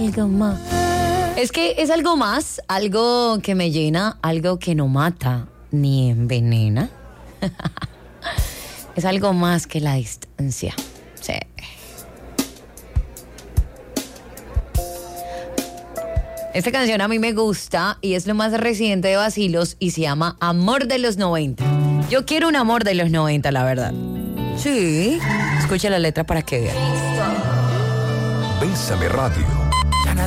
algo más. Es que es algo más, algo que me llena, algo que no mata ni envenena. Es algo más que la distancia. Sí. Esta canción a mí me gusta y es lo más reciente de Vacilos y se llama Amor de los 90. Yo quiero un amor de los 90, la verdad. Sí. Escucha la letra para que vean. Bésame Radio.